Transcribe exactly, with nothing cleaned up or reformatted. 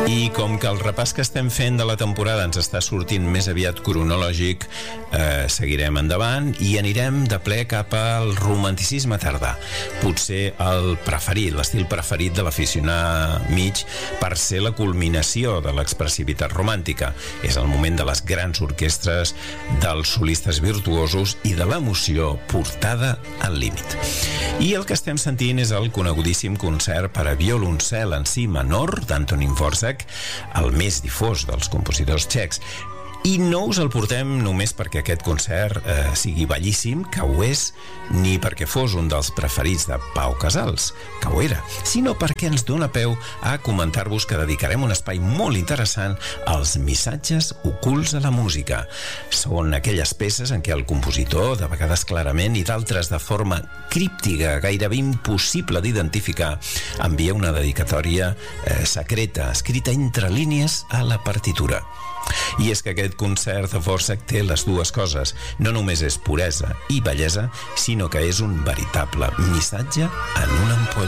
I com que el repàs que estem fent de la temporada ens està sortint més aviat cronològic, eh, seguirem endavant i anirem de ple cap al romanticisme tardà. Potser el preferit, l'estil preferit de l'aficionat mig per ser la culminació de l'expressivitat romàntica. És el moment de les grans orquestres, dels solistes virtuosos i de l'emoció portada al límit. I el que estem sentint és el conegudíssim concert per a violoncel en si menor d'Antonín Dvořák, el més difós dels compositors txecs. I no us el portem només perquè aquest concert eh, sigui bellíssim, que ho és, ni perquè fos un dels preferits de Pau Casals, que ho era, sinó perquè ens dona peu a comentar-vos que dedicarem un espai molt interessant als missatges ocults a la música. Són aquelles peces en què el compositor, de vegades clarament i d'altres de forma críptica, gairebé impossible d'identificar, envia una dedicatòria eh, secreta, escrita entre línies a la partitura. I és que aquest concert de Dvořák té les dues coses. No només és puresa i bellesa, sinó que és un veritable missatge en una ampolla.